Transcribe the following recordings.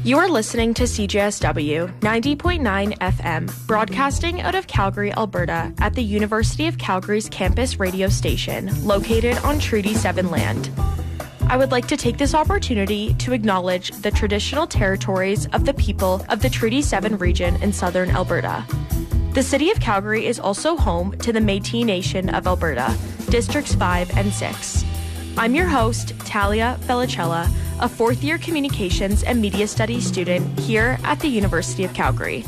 You are listening to CJSW 90.9 FM, broadcasting out of Calgary, Alberta, at the University of Calgary's campus radio station, located on Treaty 7 land. I would like to take this opportunity to acknowledge the traditional territories of the people of the Treaty 7 region in southern Alberta. The City of Calgary is also home to the Métis Nation of Alberta, Districts 5 and 6. I'm your host, Talia Bellicella, a fourth-year Communications and Media Studies student here at the University of Calgary.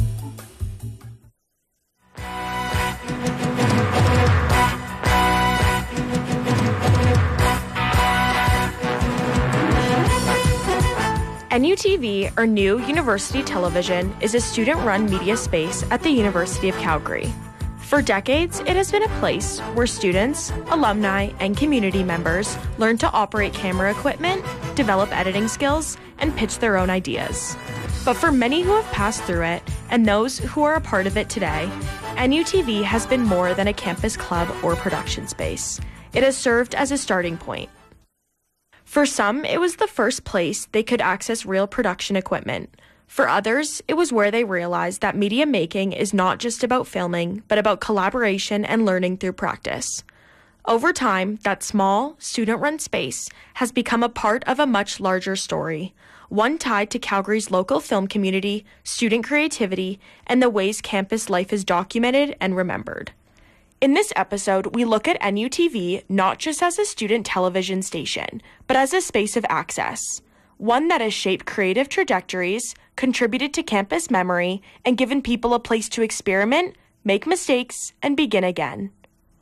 NUTV, or New University Television, is a student-run media space at the University of Calgary. For decades, it has been a place where students, alumni, and community members learn to operate camera equipment, develop editing skills, and pitch their own ideas. But for many who have passed through it, and those who are a part of it today, NUTV has been more than a campus club or production space. It has served as a starting point. For some, it was the first place they could access real production equipment. For others, it was where they realized that media making is not just about filming, but about collaboration and learning through practice. Over time, that small, student-run space has become a part of a much larger story, one tied to Calgary's local film community, student creativity, and the ways campus life is documented and remembered. In this episode, we look at NUTV not just as a student television station, but as a space of access, one that has shaped creative trajectories, contributed to campus memory, and given people a place to experiment, make mistakes, and begin again.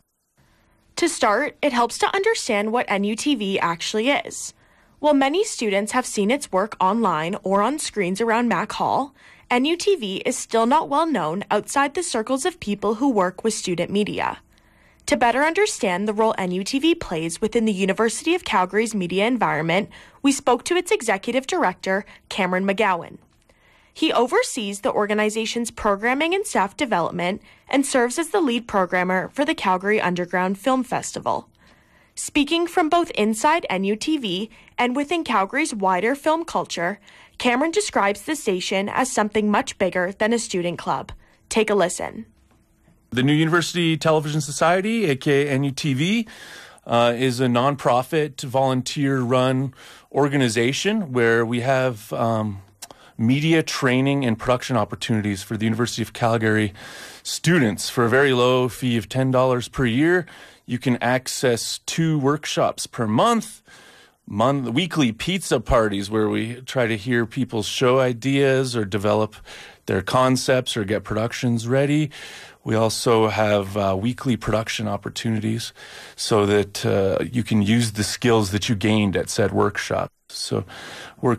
To start, it helps to understand what NUTV actually is. While many students have seen its work online or on screens around Mac Hall, NUTV is still not well known outside the circles of people who work with student media. To better understand the role NUTV plays within the University of Calgary's media environment, we spoke to its executive director, Cameron McGowan. He oversees the organization's programming and staff development and serves as the lead programmer for the Calgary Underground Film Festival. Speaking from both inside NUTV and within Calgary's wider film culture, Cameron describes the station as something much bigger than a student club. Take a listen. The New University Television Society, aka NUTV, is a nonprofit, volunteer-run organization where we have media training and production opportunities for the University of Calgary students. For a very low fee of $10 per year, you can access 2 workshops per month, weekly pizza parties where we try to hear people's show ideas or develop their concepts or get productions ready. We also have weekly production opportunities so that you can use the skills that you gained at said workshop. So we're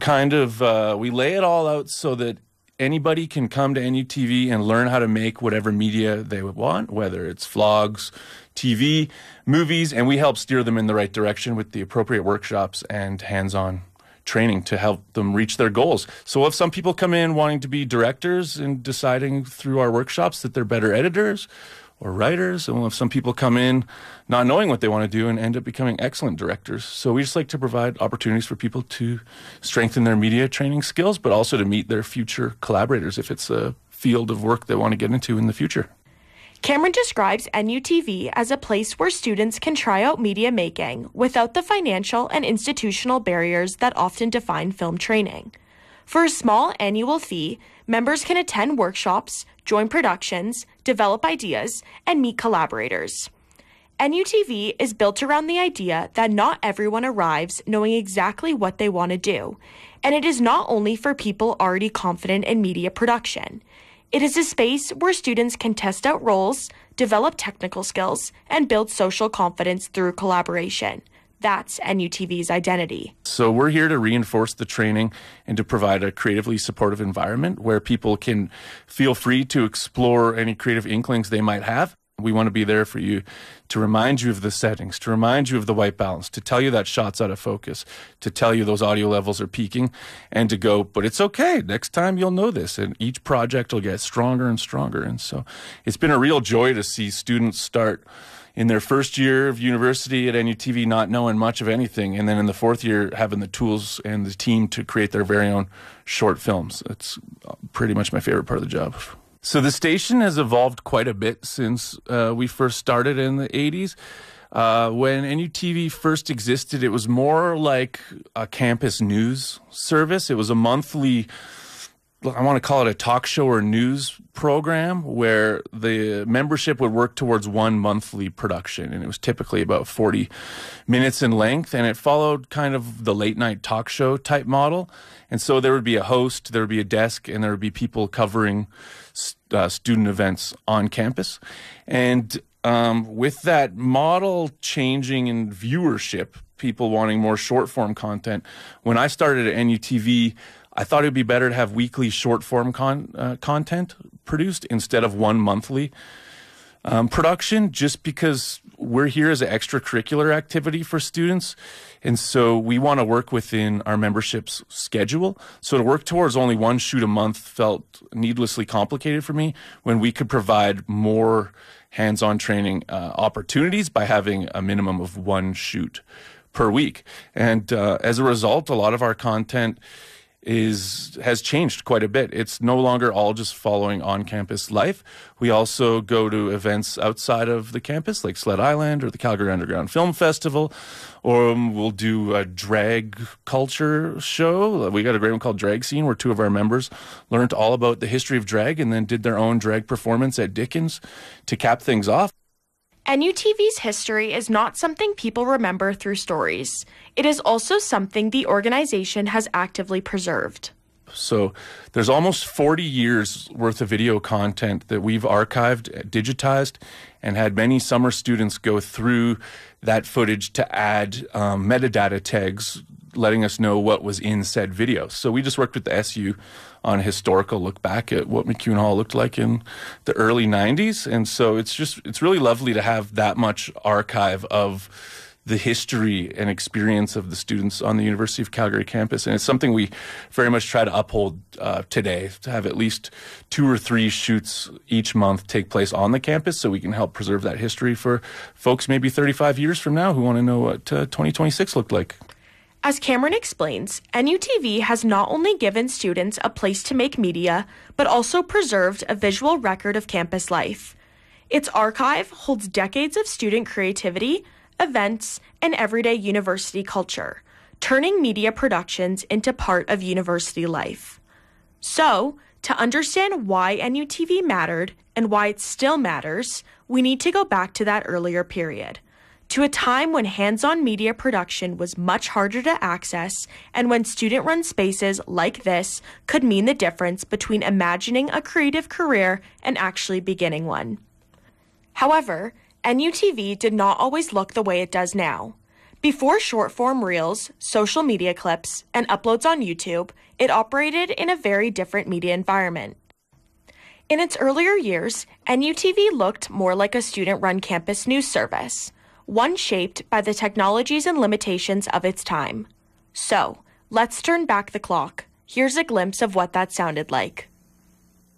we lay it all out so that anybody can come to NUTV and learn how to make whatever media they would want, whether it's vlogs, TV, movies, and we help steer them in the right direction with the appropriate workshops and hands-on training to help them reach their goals. So if some people come in wanting to be directors and deciding through our workshops that they're better editors or writers, and we'll have some people come in not knowing what they want to do and end up becoming excellent directors. So we just like to provide opportunities for people to strengthen their media training skills, but also to meet their future collaborators if it's a field of work they want to get into in the future. Cameron describes NUTV as a place where students can try out media making without the financial and institutional barriers that often define film training. For a small annual fee, members can attend workshops, join productions, develop ideas, and meet collaborators. NUTV is built around the idea that not everyone arrives knowing exactly what they want to do, and it is not only for people already confident in media production. It is a space where students can test out roles, develop technical skills, and build social confidence through collaboration. That's NUTV's identity. So we're here to reinforce the training and to provide a creatively supportive environment where people can feel free to explore any creative inklings they might have. We want to be there for you to remind you of the settings, to remind you of the white balance, to tell you that shot's out of focus, to tell you those audio levels are peaking, and to go, but it's okay. Next time you'll know this, and each project will get stronger and stronger. And so it's been a real joy to see students start in their first year of university at NUTV not knowing much of anything, and then in the fourth year having the tools and the team to create their very own short films. It's pretty much my favorite part of the job. So the station has evolved quite a bit since we first started in the 80s. When NUTV first existed, it was more like a campus news service. It was a monthly, I want to call it a talk show or news program, where the membership would work towards one monthly production, and it was typically about 40 minutes in length, and it followed kind of the late night talk show type model. And so there would be a host, there would be a desk, and there would be people covering student events on campus. And with that model changing in viewership, people wanting more short form content, when I started at NUTV, I thought it would be better to have weekly short form content produced instead of one monthly production, just because we're here as an extracurricular activity for students. And so we want to work within our membership's schedule. So to work towards only one shoot a month felt needlessly complicated for me, when we could provide more hands-on training opportunities by having a minimum of one shoot per week. And as a result, a lot of our content has changed quite a bit. It's no longer all just following on-campus life. We also go to events outside of the campus, like Sled Island or the Calgary Underground Film Festival, or we'll do a drag culture show. We got a great one called Drag Scene, where two of our members learned all about the history of drag and then did their own drag performance at Dickens to cap things off. NUTV's history is not something people remember through stories. It is also something the organization has actively preserved. So there's almost 40 years worth of video content that we've archived, digitized, and had many summer students go through that footage to add metadata tags, letting us know what was in said video. So we just worked with the SU on a historical look back at what MacEwan Hall looked like in the early 90s. And so it's really lovely to have that much archive of the history and experience of the students on the University of Calgary campus. And it's something we very much try to uphold today, to have at least 2 or 3 shoots each month take place on the campus, so we can help preserve that history for folks maybe 35 years from now who want to know what 2026 looked like. As Cameron explains, NUTV has not only given students a place to make media, but also preserved a visual record of campus life. Its archive holds decades of student creativity, events, and everyday university culture, turning media productions into part of university life. So, to understand why NUTV mattered and why it still matters, we need to go back to that earlier period, to a time when hands-on media production was much harder to access, and when student-run spaces like this could mean the difference between imagining a creative career and actually beginning one. However, NUTV did not always look the way it does now. Before short-form reels, social media clips, and uploads on YouTube, it operated in a very different media environment. In its earlier years, NUTV looked more like a student-run campus news service, one shaped by the technologies and limitations of its time. So, let's turn back the clock. Here's a glimpse of what that sounded like.